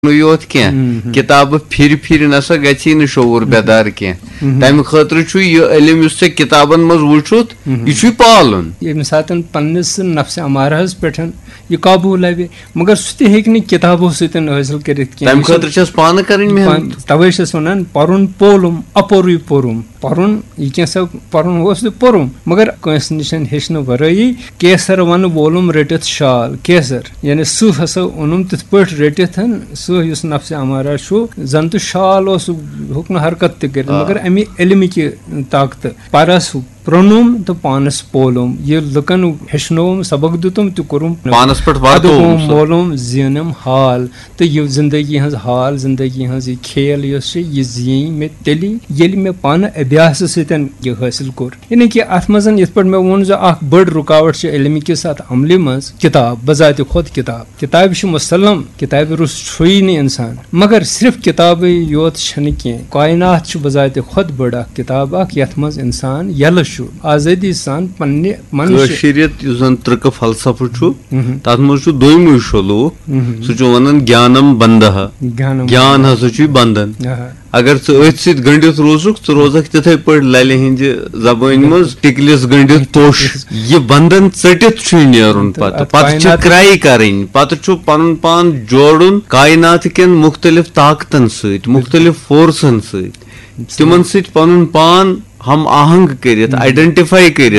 योत कह किताब फिर फिर नसा गि न शोर बेदार कह तम खतर इलम किताबन मज वुचुत यह पालन ये सात पन्निस नफ्स अमारहस पे यह काबू लबे मगर सह किताबों सतन हासिल कर तम खतर पान कर तवे वन पुन पोलुम अपोर पोरुम पुन यह कैसा पुन पोरुम मगर कंस निश हेन वरई केसर वन वोलुम रटित शाल केसर यानी सह हसा ओनुम तिथ पे रटित सह नफ्स अमारा जन तो शाल हुक हरकत कर मगर अमी इल्म की ताकत परस प्रोनुम तो पानस पोलुम ये लुकन हेचनोम सबक दुतुम तो कुरुम पानस पे मोलुम जीनम हाल तो ये जिंदगी हज हाल जिंदगी हज ये खेल ये जी मे तेली ये मे पान अभ्यास सतन ये हासिल कोर यानी कि अत मजन ये पे मे वोन जो अख बड़ रुकावट इल्म के साथ अमल मज किताब बजात खुद किताब मुसलम किताब रुस छुई नहीं इंसान मगर सिर्फ किताब योत छन कह कायनात बजात खुद बड़ किताब यथ मज इंसान यल आजादी सान पन्ने मन तृक फलसफ तथ मज दोम शोलूक सह वन ज्ञानम बंद ज्ञान हसा बंधन अगर थ गंडित रोजुक तो रोजक तिथे पे लल हिंद जबान मज टिकलिस गंडित तोश यह बंधन चटित नेरुन पे क्राई करें पे पन पान जोड़न कायनात केन मुख्तलिफ ताकतन सत मुख्तलिफ फोर्सन तिमन सत पन पान हम आहंग कर आइडेंटिफाई कर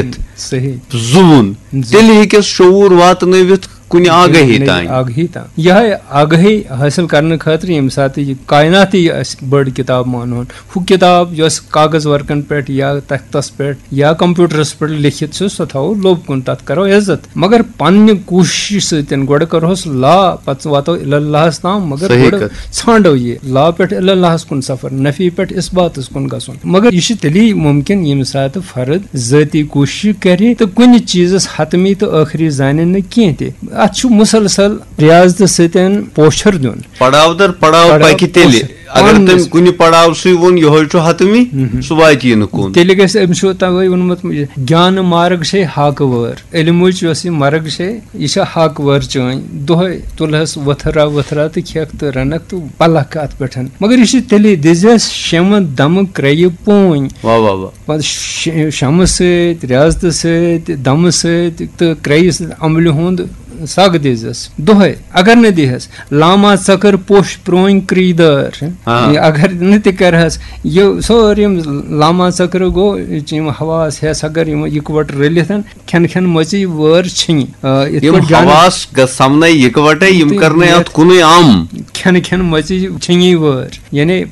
जुन तेल हेकस शऊर वातनवित कुन आगही तान यह आगही हासिल करने खातिर यम साथ कायनात बड़ किताब मानोन हु किताब जो कागज वर्कन पे या तख्तस पे या कंप्यूटरस पे लिखित सो थो लोब कुन तथ करो इज्जत मगर पन्ने कोशिश सतन गोड़ करोस ला पत वातो इल्लाहस ताम मगर गोड़ छांडो ये ला पे इल्लाहस कुन सफर नफी पे इसबातस कुन गसुन मगर यह तेली मुमकिन यम साथ फर्द जाती कोशिश करे तो कुन चीजस हतमी तो आखिरी जाने न कह अत मुसलसल रियाजत सतन पोशर दिन पड़ाव दर पड़ाव पकि तेल अगर तुम कुन पड़ाव सु वोन यह हतमी सह वात नुकुन तेल गो तवे वोनमुत ज्ञान मार्ग से हक वर इलमुच मर्ग से यह हक वर चान दोह तुलहस वथरा वथरा तो खेक तो रनक तो पलक अत पे मगर यह तेल दिजस शम दम क्रय पोन वाह शम सत रियाजत सत दम सत तो क्रय अमल हुंद सग दिजस दोह अगर न दिहस लामा चकर पोश प्रोन क्रीदर अगर न तहस यह सोर लामा चक्र गो हवास हेस अगर इकवट रलित खेन खेन मची वर छन खेन खेन मची छन वर यानी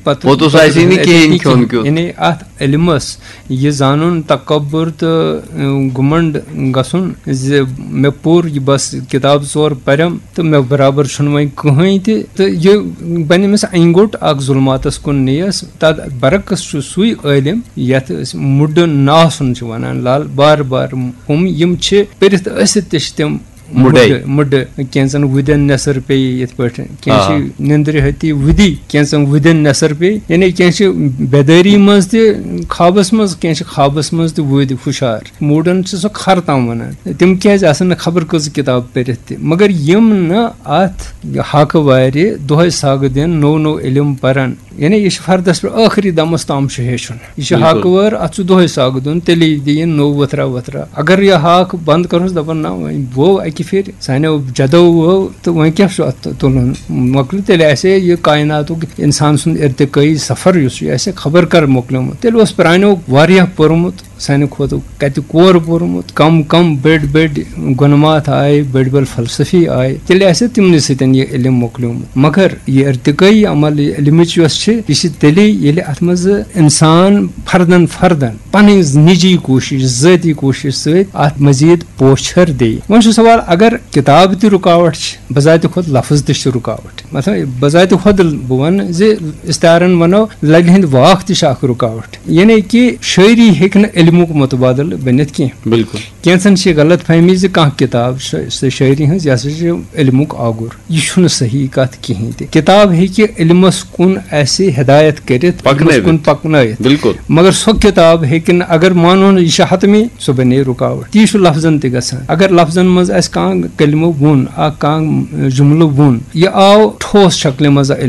यानी अत इल्मस यह जानन तकब्बुर तो गुमंड गसुन मे पूर बस किताब जोर परम तो मे बराबर वन कहीं तो यह बनिस अंगुट अख जुलमातस कुन नीस तद बरकस सुई इलम यथ मुड नासन वनान लाल बार बार हम यम परित तम मुड कैंसन वुदन नसर पे ये पे निंद्र हती वुदी कैंसन वुदन नसर पे यानी कैंस बेदारी मज ख्वाबस मज कैंस ख्वाबस मज वुद हुशार मूडन सो खर तम वन तम क्या खबर कज किताब पढ़ मगर यम न अत हक वारे दोह सग दिन नो नो इलम परन यानी यह फर्दस पे आखिरी दमस तम हेचुन यह हक वर अत दोह सग दिन तेल दिन नो वथरा वथरा अगर यह हक बंद करोस दपन ना वो फिर सानो जदो वो तो वह क्या तुलन मकल तेल ऐसे ये कायनात इंसान सुन इर्तिकाई सफर ऐसे खबर कर मोकलमुत तेल प्रानो वारिया पोरमुत साने खोत कत कोर पोरमुत कम कम बड़ बड़ गुनमात आए बड़ बड़ फलसफी आए तेल ऐसे तिमन सतन ये इल्म मोकलमुत मगर ये इर्तिकाई अमल इल्मच यह तेल ये अत मज इंसान फर्दन फर्दन पन निजी कोशिश जाती कोशिश सत मजीद पोछर दे वो सवाल अगर किताब ती रुकावट बजात खुद लफ्ज ती रुकावट मतलब बजात खुद बह वन इस्तारन वनो लग हिंद वाक ती रुकावट यानी कि शायरी हेन इल्मुक मुतबादल बनित कह बिल्कुल कैंसन गलत फहमी कह किताब शायरी हज यह इल्मुक आगुर यह सही कत कहें किताब हे इल्मस कुन ऐसे हिदायत कुन पकन बिल्कुल मगर सो किताब हेकन अगर मानो यह हतमी सो बने रुकावट ती लफ्जन तक अगर लफ्जन मज कह कलमो वोन कह जुमलो वोन यह आव ठोस शक्ल मज